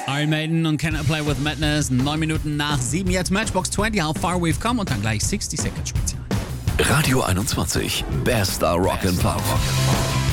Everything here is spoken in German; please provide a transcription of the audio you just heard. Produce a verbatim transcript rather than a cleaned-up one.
Iron Maiden und Cannot Play With Madness. Neun Minuten nach sieben jetzt Matchbox zwanzig, How Far We've Come und dann gleich sechzig Second Spezial. Radio einundzwanzig, bester Rock and Pop.